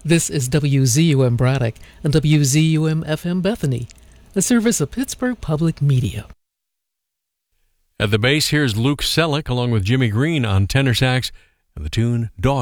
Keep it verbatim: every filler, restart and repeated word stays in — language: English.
This is W Z U M Braddock and W Z U M F M Bethany, a service of Pittsburgh Public Media. At the bass, here's Luke Selleck along with Jimmy Green on tenor sax and the tune Dog.